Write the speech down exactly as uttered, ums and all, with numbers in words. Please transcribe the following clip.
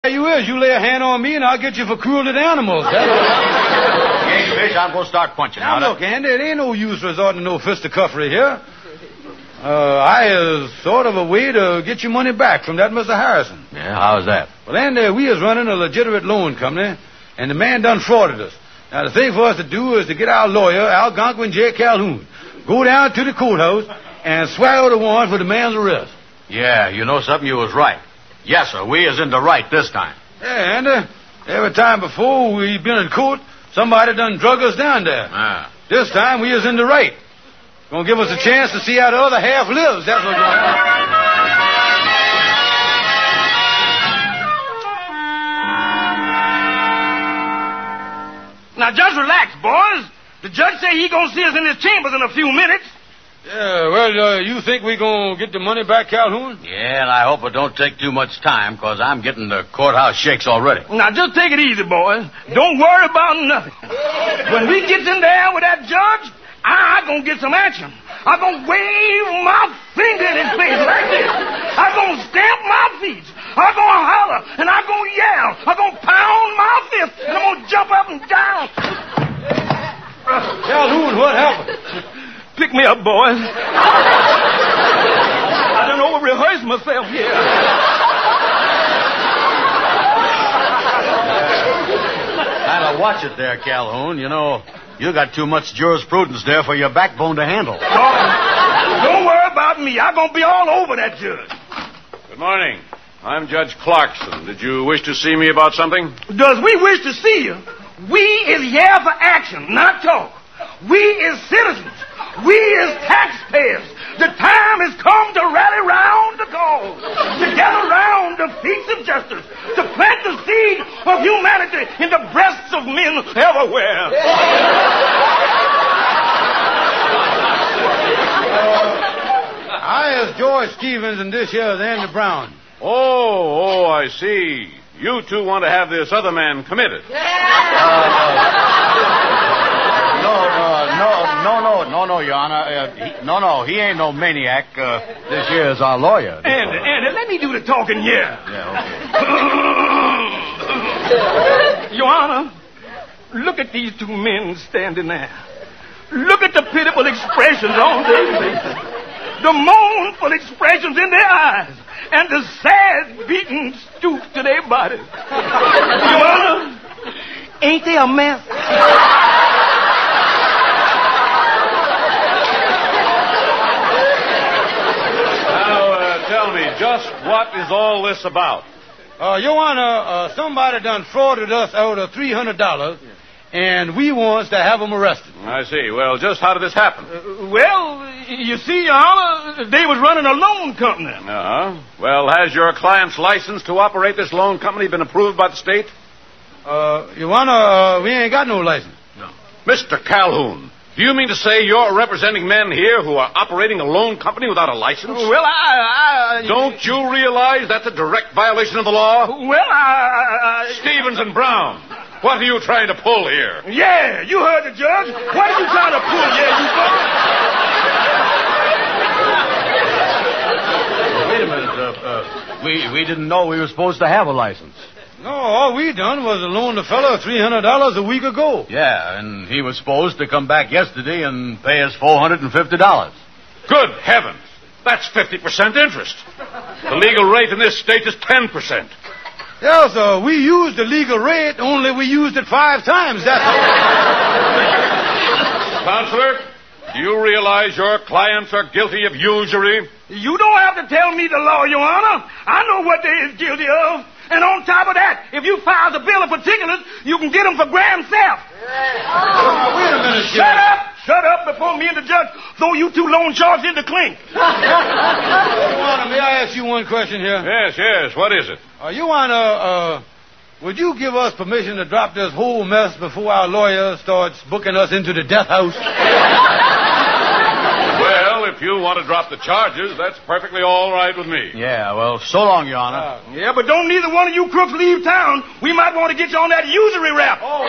you is. You lay a hand on me and I'll get you for cruelty to animals. Hey, Fish, I'm going to start punching now. Now, look, Andy, it ain't no use resorting to no fisticuffery here. Uh, I is sort of a way to get your money back from that Mister Harrison. Yeah, how's that? Well, Andy, we is running a legitimate loan company, and the man done frauded us. Now, the thing for us to do is to get our lawyer, Algonquin J. Calhoun, go down to the courthouse and swear out a warrant for the man's arrest. Yeah, you know something? You was right. Yes, sir, we is in the right this time. Yeah, Andy, every time before we been in court, somebody done drug us down there. Ah. This time we is in the right. Gonna give us a chance to see how the other half lives. That's what's going on. Now, just relax, boys. The judge say he gonna see us in his chambers in a few minutes. Yeah, well, uh, you think we gonna get the money back, Calhoun? Yeah, and I hope it don't take too much time, because I'm getting the courthouse shakes already. Now, just take it easy, boys. Don't worry about nothing. When we get in there with that judge, I gonna get some action. I'm gonna wave my finger in his face like this. I'm gonna stamp my feet. I'm gonna holler, and I'm gonna yell. I'm gonna pound my fist, and I'm gonna jump up and down. Calhoun, what happened? Pick me up, boys. I done over-rehearsed myself here. Now, watch it there, Calhoun. You know, you got too much jurisprudence there for your backbone to handle. Oh, don't worry about me. I'm going to be all over that judge. Good morning. I'm Judge Clarkson. Did you wish to see me about something? Does we wish to see you? We is here for action, not talk. We is citizens. We is taxpayers. The time has come to rally round the cause, to gather round the feet of justice, to plant the seed of humanity in the breasts of men everywhere. Uh, I is George Stevens, and this here is Andy Brown. Oh, oh, I see. You two want to have this other man committed. Uh, no, uh, no, no, no, no, no, Your Honor. Uh, he, no, no, he ain't no maniac. Uh, this here is our lawyer. Andy, Andy, let me do the talking here. Yeah, okay. Your Honor, look at these two men standing there. Look at the pitiful expressions on their faces, the mournful expressions in their eyes, and the sad, beaten stoop to their bodies. Your Honor, ain't they a mess? Now, uh, tell me, just what is all this about? Uh, Your Honor, uh, somebody done frauded us out of three hundred dollars, and we wants to have them arrested. I see. Well, just how did this happen? Uh, well, you see, Your Honor, they was running a loan company. Uh-huh. Well, has your client's license to operate this loan company been approved by the state? Uh, Your Honor, uh, we ain't got no license. No. Mister Calhoun, do you mean to say you're representing men here who are operating a loan company without a license? Well, I... I Don't you realize that's a direct violation of the law? Well, I... I Stevens and Brown, what are you trying to pull here? Yeah, you heard the judge. What are you trying to pull? Yeah, you go. Wait a minute. Uh, uh, we, we didn't know we were supposed to have a license. No, all we done was to loan the fellow three hundred dollars a week ago. Yeah, and he was supposed to come back yesterday and pay us four hundred fifty dollars. Good heavens. That's fifty percent interest. The legal rate in this state is ten percent. Yeah, sir, we used the legal rate, only we used it five times, that's all. Counselor, do you realize your clients are guilty of usury? You don't have to tell me the law, Your Honor. I know what they is guilty of. And on top of that, if you file the bill of particulars, you can get them for grand theft. Oh, wait a minute, Shut Judge. up! Shut up before me and the judge throw you two loan sharks in the clink. Your Honor, may I ask you one question here? Yes, yes. What is it? Uh, Your Honor, uh, would you give us permission to drop this whole mess before our lawyer starts booking us into the death house? Well, if you want to drop the charges, that's perfectly all right with me. Yeah, well, so long, Your Honor. Uh, yeah, but don't neither one of you crooks leave town. We might want to get you on that usury rap. Oh.